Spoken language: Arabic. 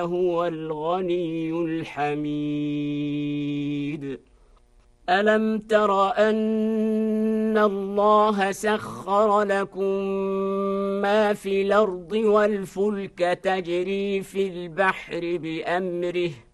هو الغني الحميد. ألم تر أن الله سخر لكم ما في الأرض والفلك تجري في البحر بأمره